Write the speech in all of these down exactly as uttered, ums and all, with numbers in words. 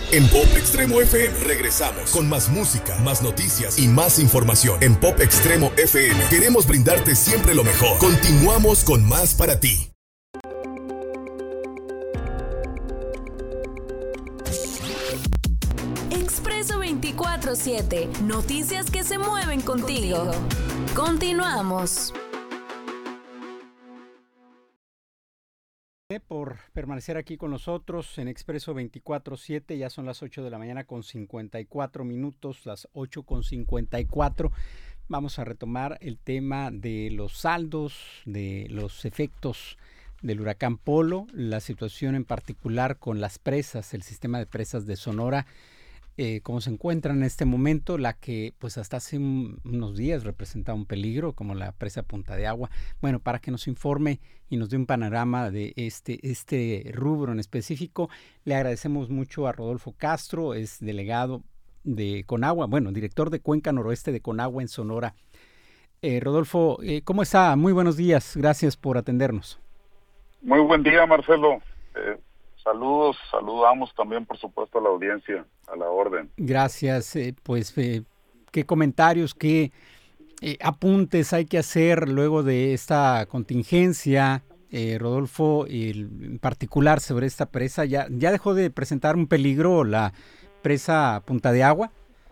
En Pop Extremo F M regresamos con más música, más noticias y más información. En Pop Extremo F M queremos brindarte siempre lo mejor. Continuamos con más para ti. Expreso veinticuatro siete. Noticias que se mueven contigo. Continuamos. Por permanecer aquí con nosotros en Expreso veinticuatro siete, ya son las ocho de la mañana con cincuenta y cuatro minutos, las ocho con cincuenta y cuatro. Vamos a retomar el tema de los saldos, de los efectos del huracán Polo, la situación en particular con las presas, el sistema de presas de Sonora, eh, cómo se encuentra en este momento, la que pues hasta hace un, unos días representaba un peligro, como la presa Punta de Agua. Bueno, para que nos informe y nos dé un panorama de este, este rubro en específico, le agradecemos mucho a Rodolfo Castro, es delegado de Conagua, bueno, director de Cuenca Noroeste de Conagua en Sonora. Eh, Rodolfo, eh, ¿cómo está? Muy buenos días, gracias por atendernos. Muy buen día, Marcelo. Eh, saludos, saludamos también, por supuesto, a la audiencia, a la orden. Gracias, eh, pues, eh, ¿qué comentarios, qué eh, apuntes hay que hacer luego de esta contingencia, eh, Rodolfo, el, en particular sobre esta presa? ¿Ya, ya dejó de presentar un peligro la presa Punta de Agua?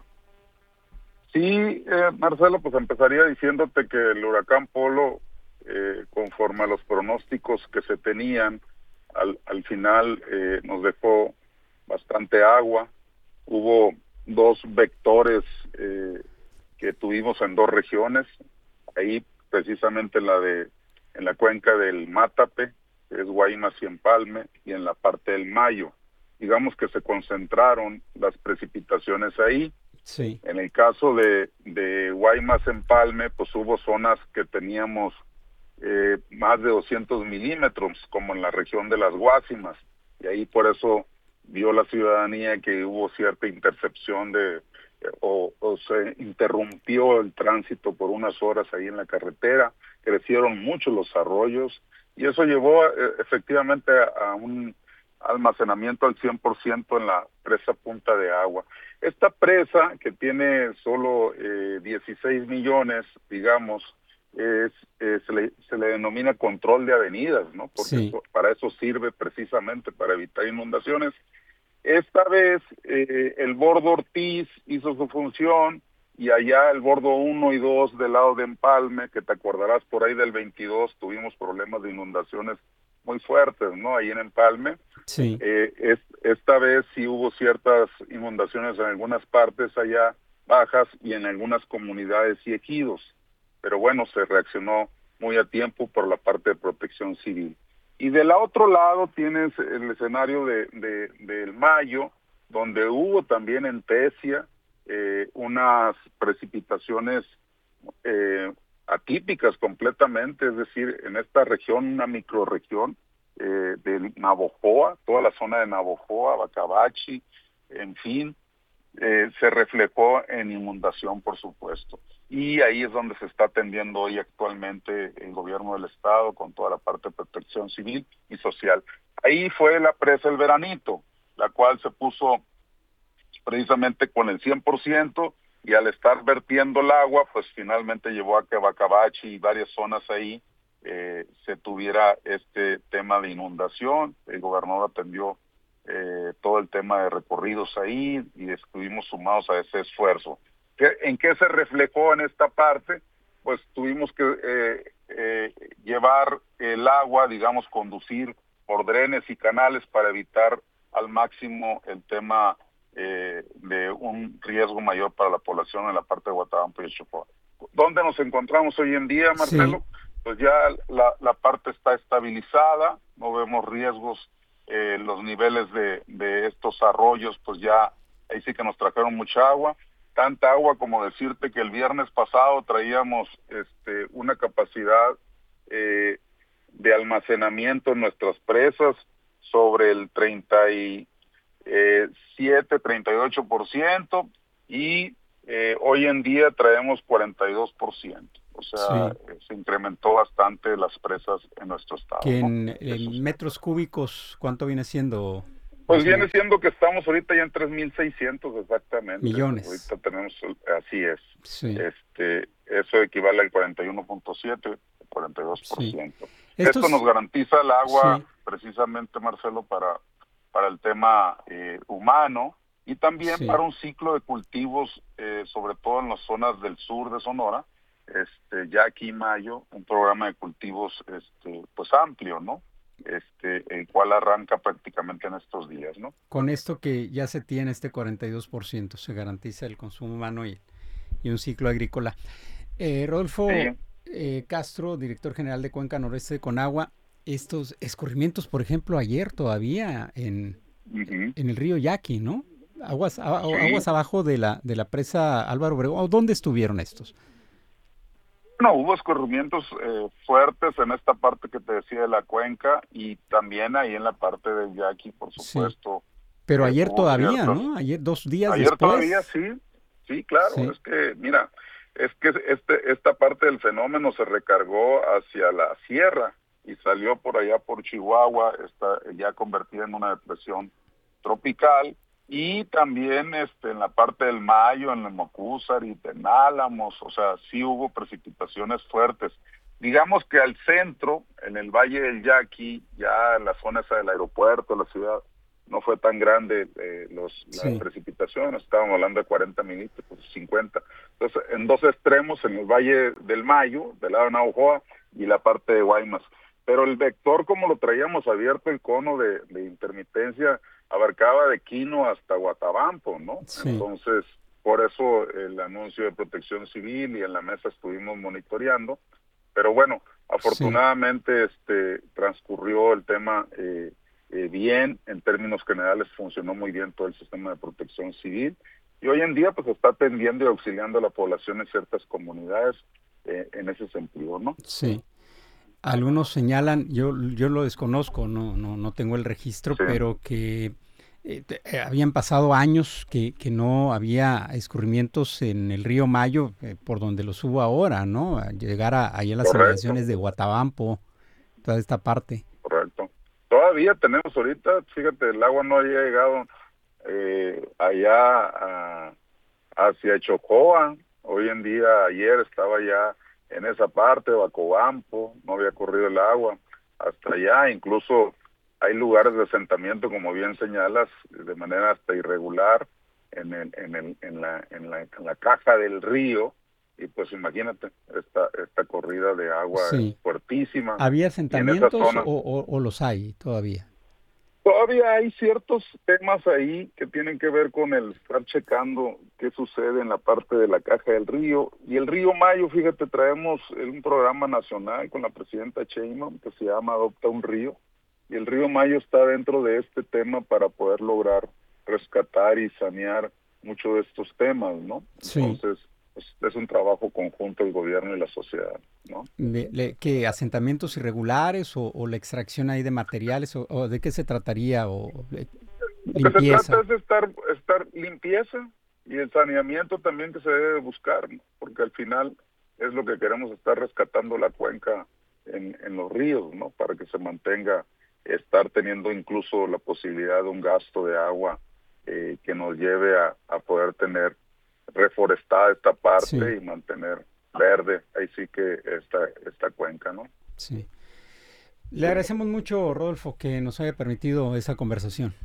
Sí, eh, Marcelo, pues empezaría diciéndote que el huracán Polo, eh, conforme a los pronósticos que se tenían, al, al final eh, nos dejó bastante agua. Hubo dos vectores eh, que tuvimos en dos regiones, ahí precisamente en la de en la cuenca del Mátape, que es Guaymas y Empalme, y en la parte del Mayo. Digamos que se concentraron las precipitaciones ahí. Sí. En el caso de, de Guaymas Empalme, pues hubo zonas que teníamos eh, más de doscientos milímetros, como en la región de las Guásimas, y ahí por eso vio la ciudadanía que hubo cierta intercepción de o, o se interrumpió el tránsito por unas horas ahí en la carretera, crecieron mucho los arroyos y eso llevó eh, efectivamente a, a un almacenamiento al cien por ciento en la presa Punta de Agua. Esta presa, que tiene solo eh, dieciséis millones, digamos, es, eh, se, le, se le denomina control de avenidas, ¿no? Porque Sí. eso, para eso sirve precisamente, para evitar inundaciones. Esta vez eh, el bordo Ortiz hizo su función y allá el bordo uno y dos del lado de Empalme, que te acordarás por ahí del veintidós, tuvimos problemas de inundaciones muy fuertes, ¿no? Ahí en Empalme. Sí. Eh, es, esta vez sí hubo ciertas inundaciones en algunas partes allá bajas y en algunas comunidades y ejidos, pero bueno, se reaccionó muy a tiempo por la parte de protección civil. Y del otro lado tienes el escenario de, de del Mayo, donde hubo también en Tesia eh, unas precipitaciones eh, atípicas completamente, es decir, en esta región, una microrregión eh, de Navojoa, toda la zona de Navojoa, Bacabachi, en fin, eh, se reflejó en inundación, por supuesto. Y ahí es donde se está atendiendo hoy actualmente el gobierno del estado con toda la parte de protección civil y social. Ahí fue la presa El Veranito, la cual se puso precisamente con el cien por ciento y al estar vertiendo el agua, pues finalmente llevó a que Bacabachi y varias zonas ahí eh, se tuviera este tema de inundación. El gobernador atendió eh, todo el tema de recorridos ahí y estuvimos sumados a ese esfuerzo. ¿En qué se reflejó en esta parte? Pues tuvimos que eh, eh, llevar el agua, digamos, conducir por drenes y canales para evitar al máximo el tema eh, de un riesgo mayor para la población en la parte de Guatabampo y el Chocó. ¿Dónde nos encontramos hoy en día, Marcelo? Sí. Pues ya la, la parte está estabilizada, no vemos riesgos, eh, los niveles de, de estos arroyos, pues ya ahí sí que nos trajeron mucha agua. Tanta agua como decirte que el viernes pasado traíamos este, una capacidad eh, de almacenamiento en nuestras presas sobre el treinta y siete, treinta y ocho por ciento y eh, hoy en día traemos cuarenta y dos por ciento. O sea, sí. eh, se incrementó bastante las presas en nuestro estado. Que en, ¿no? en metros cúbicos, ¿cuánto viene siendo? Pues viene siendo que estamos ahorita ya en tres mil seiscientos exactamente. Millones. Ahorita tenemos, así es. Sí. Este, eso equivale al cuarenta y uno punto siete, cuarenta y dos por ciento. Sí. Esto Estos... nos garantiza el agua, sí. precisamente, Marcelo, para, para el tema eh, humano y también sí. para un ciclo de cultivos, eh, sobre todo en las zonas del sur de Sonora, este, ya aquí en mayo, un programa de cultivos este, pues amplio, ¿no? Este, el cual arranca prácticamente en estos días, ¿no? Con esto que ya se tiene este cuarenta y dos por ciento, se garantiza el consumo humano y, y un ciclo agrícola. Eh, Rodolfo sí. eh, Castro, director general de Cuenca Noroeste de Conagua, estos escurrimientos, por ejemplo, ayer todavía en, uh-huh. en el río Yaqui, ¿no? Aguas, a, sí. aguas abajo de la, de la presa Álvaro Obregón. ¿Dónde estuvieron estos? No, hubo escurrimientos eh, fuertes en esta parte que te decía de la cuenca y también ahí en la parte del Yaqui, por supuesto. Sí. Pero eh, ayer todavía, ciertos... ¿no? Ayer, dos días ayer después. Ayer todavía, sí. Sí, claro. Sí. Es que, mira, es que este esta parte del fenómeno se recargó hacia la sierra y salió por allá por Chihuahua, está ya convertida en una depresión tropical. Y también este en la parte del Mayo, en el Mocúzar y en Álamos, o sea, sí hubo precipitaciones fuertes. Digamos que al centro, en el Valle del Yaqui, ya en la zona esa del aeropuerto, la ciudad, no fue tan grande eh, los sí. las precipitaciones, estábamos hablando de cuarenta milímetros, cincuenta. Entonces, en dos extremos, en el Valle del Mayo, del lado de Navajoa, y la parte de Guaymas. Pero el vector, como lo traíamos abierto, el cono de, de intermitencia, abarcaba de Quino hasta Guatabampo, ¿no? Sí. Entonces, por eso el anuncio de Protección Civil y en la mesa estuvimos monitoreando. Pero bueno, afortunadamente sí. este transcurrió el tema eh, eh, bien, en términos generales funcionó muy bien todo el sistema de protección civil y hoy en día pues está atendiendo y auxiliando a la población en ciertas comunidades eh, en ese sentido, ¿no? Sí. Algunos señalan, yo yo lo desconozco, no no no tengo el registro, sí. pero que eh, eh, habían pasado años que, que no había escurrimientos en el río Mayo, eh, por donde los hubo ahora, ¿no? A llegar a, ahí a las inmediaciones de Guatabampo, toda esta parte. Correcto. Todavía tenemos ahorita, fíjate, el agua no había llegado eh, allá a, hacia Chocoa. Hoy en día, ayer estaba ya en esa parte, Bacobampo, no había corrido el agua hasta allá, incluso hay lugares de asentamiento, como bien señalas, de manera hasta irregular en el, en el, en la, en la, en la caja del río, y pues imagínate, esta, esta corrida de agua sí. es fuertísima. ¿Había asentamientos o, o, o los hay todavía? Todavía hay ciertos temas ahí que tienen que ver con el estar checando qué sucede en la parte de la caja del río. Y el río Mayo, fíjate, traemos un programa nacional con la presidenta Sheinbaum que se llama Adopta un Río. Y el río Mayo está dentro de este tema para poder lograr rescatar y sanear muchos de estos temas, ¿no? Sí. Entonces, pues, es un trabajo conjunto del gobierno y la sociedad, ¿no? ¿De, de, ¿Qué, asentamientos irregulares o, o la extracción ahí de materiales? ¿O, o de qué se trataría? O de, Lo que se trata es de estar, estar limpieza y el saneamiento también que se debe buscar, ¿no? Porque al final es lo que queremos, estar rescatando la cuenca en, en los ríos, ¿no? Para que se mantenga, estar teniendo incluso la posibilidad de un gasto de agua eh, que nos lleve a, a poder tener reforestada esta parte sí. y mantener verde, ahí sí que esta, esta cuenca, ¿no? Sí. Le agradecemos mucho, Rodolfo, que nos haya permitido esa conversación.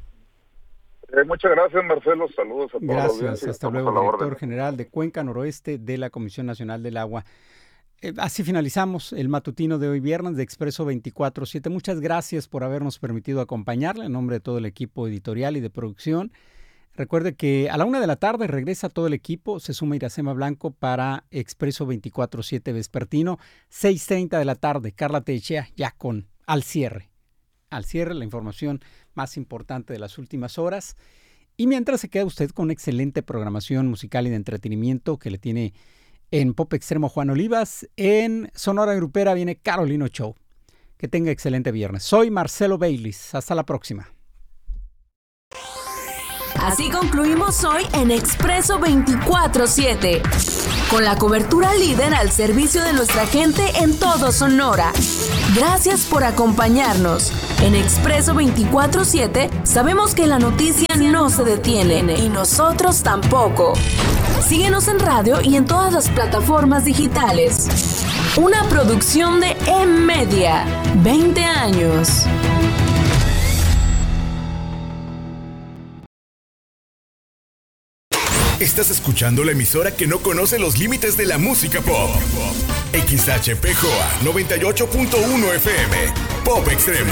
Eh, muchas gracias, Marcelo, saludos a todos. Gracias, hasta luego, director general de Cuenca Noroeste de la Comisión Nacional del Agua. Eh, así finalizamos el matutino de hoy viernes de Expreso veinticuatro siete. Muchas gracias por habernos permitido acompañarle en nombre de todo el equipo editorial y de producción. Recuerde que a la una de la tarde regresa todo el equipo, se suma Iracema Blanco para Expreso veinticuatro siete vespertino, seis treinta de la tarde, Carla Techea ya con Al Cierre. Al Cierre, la información más importante de las últimas horas. Y mientras se queda usted con excelente programación musical y de entretenimiento que le tiene en Pop Extremo Juan Olivas, en Sonora Grupera viene Carolino Show. Que tenga excelente viernes. Soy Marcelo Baylis. Hasta la próxima. Así concluimos hoy en Expreso veinticuatro siete, con la cobertura líder al servicio de nuestra gente en todo Sonora. Gracias por acompañarnos. En Expreso veinticuatro siete sabemos que la noticia no se detiene y nosotros tampoco. Síguenos en radio y en todas las plataformas digitales. Una producción de E-Media. veinte años. Estás escuchando la emisora que no conoce los límites de la música pop. X H P J O A noventa y ocho punto uno F M. Pop Extremo.